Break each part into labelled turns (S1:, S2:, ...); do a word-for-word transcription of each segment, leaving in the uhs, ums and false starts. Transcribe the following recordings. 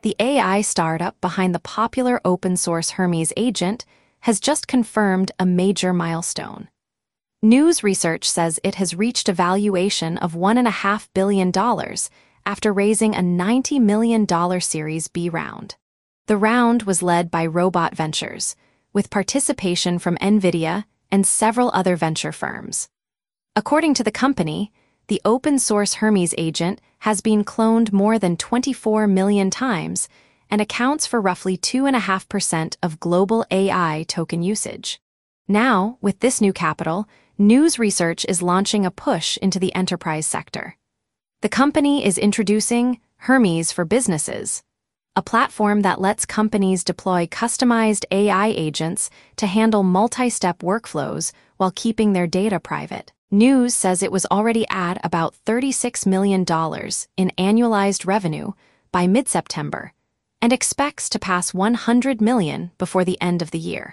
S1: the A I startup behind the popular open-source Hermes agent has just confirmed a major milestone. News research says it has reached a valuation of one point five billion dollars after raising a ninety million dollars Series B round. The round was led by Robot Ventures, with participation from NVIDIA and several other venture firms. According to the company, the open-source Hermes agent has been cloned more than twenty-four million times and accounts for roughly two point five percent of global A I token usage. Now, with this new capital, News Research is launching a push into the enterprise sector. The company is introducing Hermes for Businesses, a platform that lets companies deploy customized A I agents to handle multi-step workflows while keeping their data private. News says it was already at about thirty-six million dollars in annualized revenue by mid-September and expects to pass one hundred million dollars before the end of the year.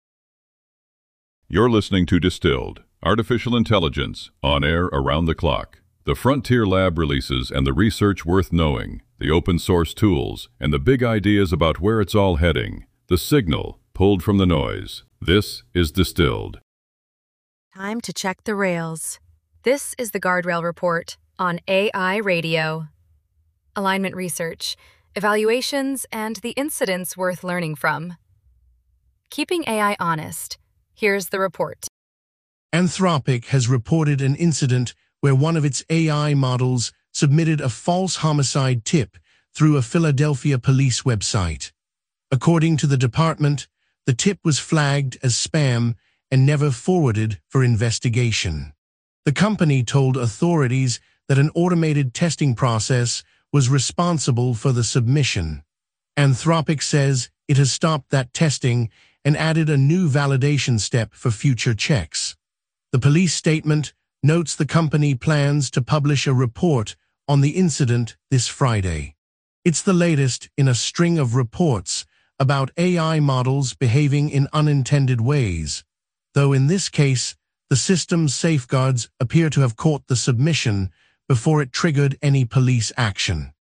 S2: You're listening to Distilled, Artificial Intelligence, on air around the clock. The Frontier Lab releases and the research worth knowing, the open source tools, and the big ideas about where it's all heading. The signal pulled from the noise. This is Distilled.
S3: Time to check the rails. This is the Guardrail Report on A I Radio. Alignment research, evaluations, and the incidents worth learning from. Keeping A I honest. Here's the report.
S4: Anthropic has reported an incident where one of its A I models submitted a false homicide tip through a Philadelphia police website. According to the department, the tip was flagged as spam and never forwarded for investigation. The company told authorities that an automated testing process was responsible for the submission. Anthropic says it has stopped that testing and added a new validation step for future checks. The police statement notes the company plans to publish a report on the incident this Friday. It's the latest in a string of reports about A I models behaving in unintended ways, though in this case, the system's safeguards appear to have caught the submission before it triggered any police action.